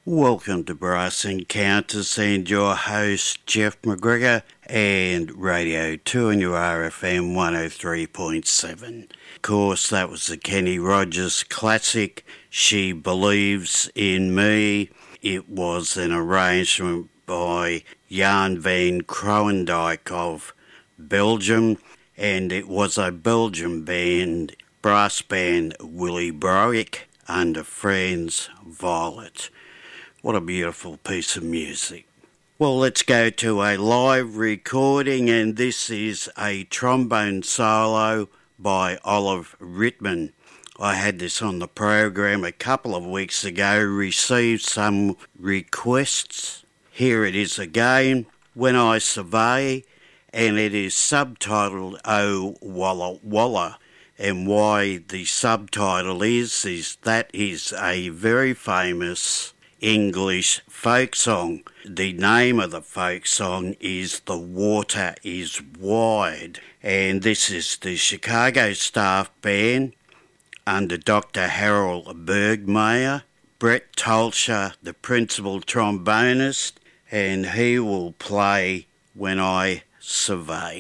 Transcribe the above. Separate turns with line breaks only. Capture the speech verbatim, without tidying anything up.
Welcome to Brass Encounters and your host Jeff McGregor and Radio two and your R F M one oh three point seven. Of course, that was the Kenny Rogers classic, She Believes in Me. It was an arrangement by Jan van Kroendijk of Belgium, and it was a Belgian band, brass band Willy Broek under Frans Violet. What a beautiful piece of music. Well, let's go to a live recording, and this is a trombone solo by Olive Rittman. I had this on the program a couple of weeks ago, received some requests. Here it is again, When I Survey, and it is subtitled Oh Walla Walla. And why the subtitle is, is that is a very famous English folk song. The name of the folk song is The Water is Wide, and this is the Chicago Staff Band under Doctor Harold Bergmayer, Brett Tolscher, the principal trombonist, and he will play When I Survey.